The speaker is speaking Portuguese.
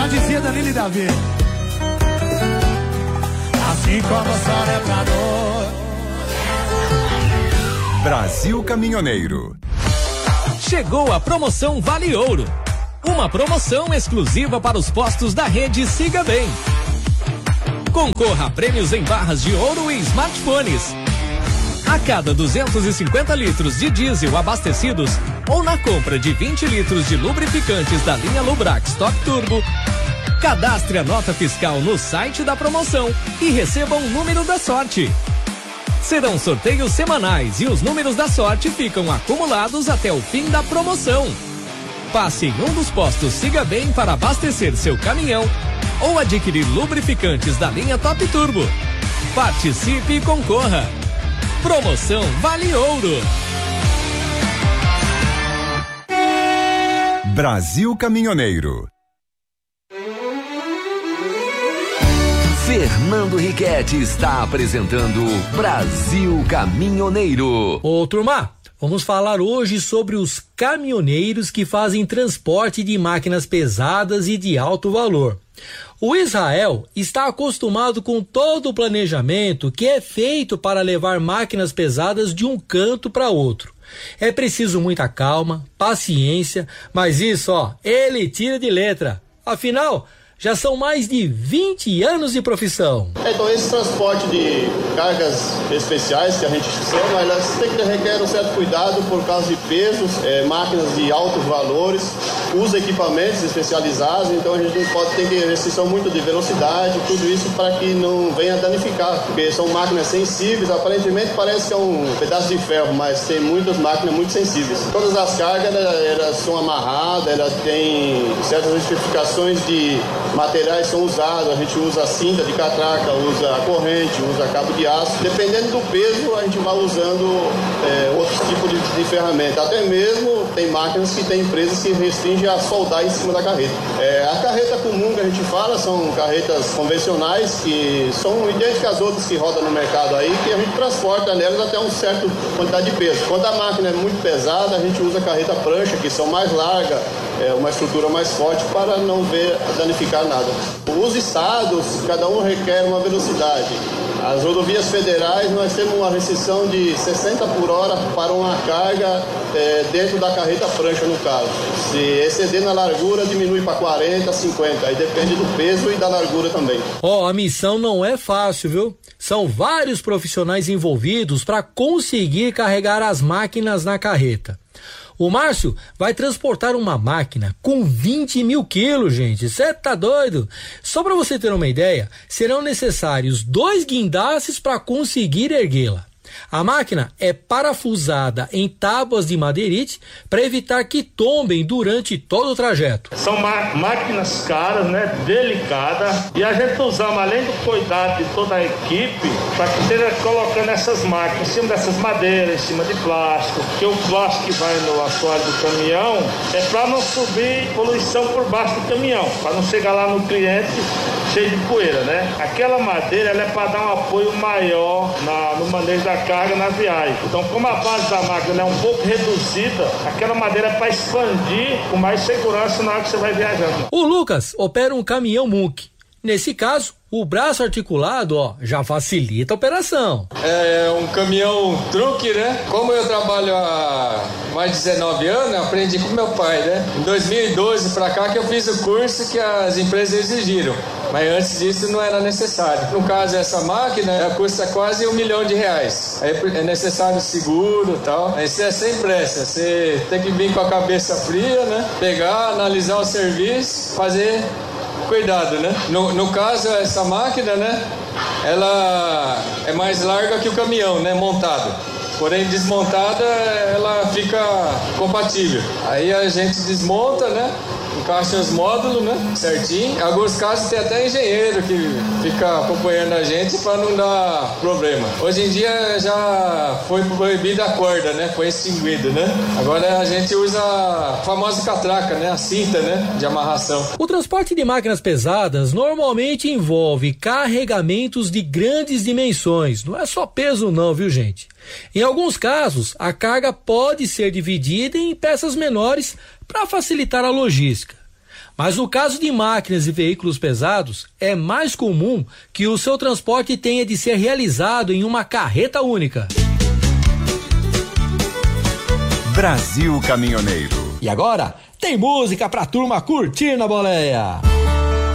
Já dizia Danilo e Davi. Assim como o sol é pra dor. Brasil Caminhoneiro. Chegou a promoção Vale Ouro. Uma promoção exclusiva para os postos da rede Siga Bem. Concorra a prêmios em barras de ouro e smartphones. A cada 250 litros de diesel abastecidos ou na compra de 20 litros de lubrificantes da linha Lubrax Top Turbo, cadastre a nota fiscal no site da promoção e receba um número da sorte. Serão sorteios semanais e os números da sorte ficam acumulados até o fim da promoção. Passe em um dos postos Siga Bem para abastecer seu caminhão ou adquirir lubrificantes da linha Top Turbo. Participe e concorra. Promoção Vale Ouro. Brasil Caminhoneiro. Fernando Riquetti está apresentando Brasil Caminhoneiro. Ô, turma, vamos falar hoje sobre os caminhoneiros que fazem transporte de máquinas pesadas e de alto valor. O Israel está acostumado com todo o planejamento que é feito para levar máquinas pesadas de um canto para outro. É preciso muita calma, paciência, mas isso, ele tira de letra. Afinal, já são mais de 20 anos de profissão. Então esse transporte de cargas especiais que a gente chama, elas requerem um certo cuidado por causa de pesos, máquinas de altos valores, usa equipamentos especializados, então a gente não pode ter restrição muito de velocidade, tudo isso para que não venha danificar, porque são máquinas sensíveis, aparentemente parece que é um pedaço de ferro, mas tem muitas máquinas muito sensíveis. Todas as cargas, elas são amarradas, elas têm certas especificações de materiais são usados, a gente usa cinta de catraca, usa corrente, usa cabo de aço. Dependendo do peso, a gente vai usando outros tipos de ferramenta. Até mesmo tem máquinas que tem empresas que restringem a soldar em cima da carreta. A carreta comum que a gente fala são carretas convencionais, que são idênticas às outras que rodam no mercado aí, que a gente transporta nelas até uma certa quantidade de peso. Quando a máquina é muito pesada, a gente usa carreta prancha, que são mais largas, uma estrutura mais forte para não ver danificar nada. Os estados, cada um requer uma velocidade. As rodovias federais, nós temos uma restrição de 60 por hora para uma carga dentro da carreta prancha, no caso. Se exceder na largura, diminui para 40, 50. Aí depende do peso e da largura também. A missão não é fácil, viu? São vários profissionais envolvidos para conseguir carregar as máquinas na carreta. O Márcio vai transportar uma máquina com 20 mil quilos, gente. Você tá doido? Só para você ter uma ideia, serão necessários 2 guindastes para conseguir erguê-la. A máquina é parafusada em tábuas de madeirite para evitar que tombem durante todo o trajeto. São máquinas caras, né? Delicadas. E a gente usamos, além do cuidado de toda a equipe, para que esteja colocando essas máquinas em cima dessas madeiras, em cima de plástico. Porque o plástico que vai no assoalho do caminhão é para não subir poluição por baixo do caminhão, para não chegar lá no cliente cheio de poeira, né? Aquela madeira, ela é para dar um apoio maior no manejo da carga na viagem. Então, como a base da máquina é um pouco reduzida, aquela madeira é para expandir com mais segurança na hora que você vai viajando. O Lucas opera um caminhão MUC. Nesse caso, o braço articulado, já facilita a operação. É um caminhão truque, né? Como eu trabalho há mais de 19 anos, eu aprendi com meu pai, né? Em 2012 para cá que eu fiz o curso que as empresas exigiram. Mas antes disso não era necessário. No caso, essa máquina, ela custa quase R$1 milhão. Aí é necessário seguro e tal. Isso é sem pressa. Você tem que vir com a cabeça fria, né? Pegar, analisar o serviço, fazer cuidado, né? No caso, essa máquina, né? Ela é mais larga que o caminhão, né? Montado. Porém, desmontada, ela fica compatível. Aí a gente desmonta, né? Encaixa os módulos, né? Certinho. Em alguns casos tem até engenheiro que fica acompanhando a gente para não dar problema. Hoje em dia já foi proibida a corda, né? Foi extinguido, né? Agora a gente usa a famosa catraca, né? A cinta, né? De amarração. O transporte de máquinas pesadas normalmente envolve carregamentos de grandes dimensões. Não é só peso não, viu, gente? Em alguns casos, a carga pode ser dividida em peças menores para facilitar a logística. Mas no caso de máquinas e veículos pesados, é mais comum que o seu transporte tenha de ser realizado em uma carreta única. Brasil Caminhoneiro. E agora, tem música pra turma curtir na boleia.